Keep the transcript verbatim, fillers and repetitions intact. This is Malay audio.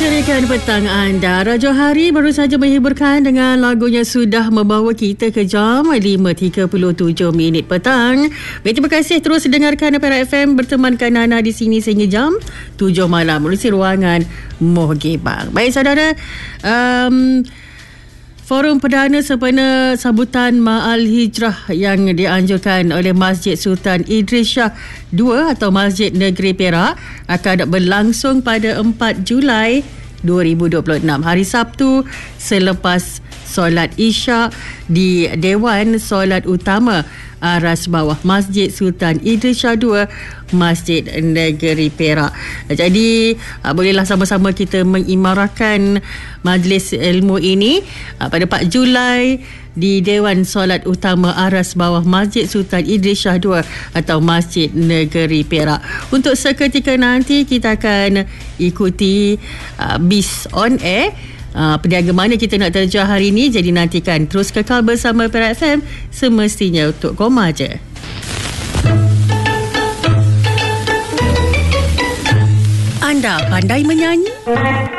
Ceriakan petang anda. Raja Hari baru saja menghiburkan dengan lagunya sudah membawa kita ke jam lima tiga puluh tujuh minit petang. Baik, terima kasih terus dengarkan Perak F M bertemankan Nana di sini sehingga jam tujuh malam melalui ruangan Moh Gebang. Baik saudara, um, Forum Perdana sempena sambutan Ma'al Hijrah yang dianjurkan oleh Masjid Sultan Idris Shah dua atau Masjid Negeri Perak akan berlangsung pada empat Julai dua ribu dua puluh enam, hari Sabtu selepas solat Isyak di Dewan Solat Utama Aras Bawah Masjid Sultan Idris Shah dua, Masjid Negeri Perak. Jadi bolehlah sama-sama kita mengimarahkan majlis ilmu ini pada empat Julai di Dewan Solat Utama Aras Bawah Masjid Sultan Idris Shah dua atau Masjid Negeri Perak. Untuk seketika nanti kita akan ikuti uh, bis on air. Uh, peniaga mana kita nak terjah hari ini. Jadi nantikan terus kekal bersama Perak F M, semestinya untuk koma je. Anda pandai menyanyi?